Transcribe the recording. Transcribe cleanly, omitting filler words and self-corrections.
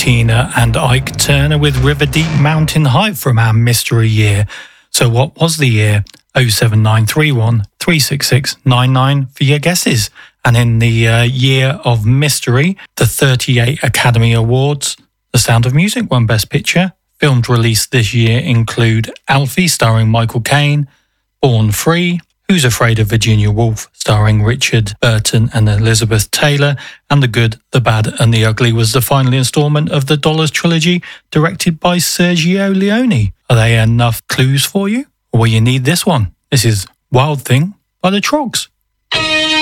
Tina and Ike Turner with River Deep Mountain High from our mystery year. So what was the year? 07931 366 99 for your guesses. And in the year of mystery, the 38 Academy Awards, The Sound of Music won Best Picture. Films released this year include Alfie, starring Michael Caine, Born Free, Who's Afraid of Virginia Woolf, starring Richard Burton and Elizabeth Taylor, and The Good, the Bad and the Ugly was the final instalment of the Dollars trilogy, directed by Sergio Leone. Are they enough clues for you? Or will you need this one? This is Wild Thing by the Trogs.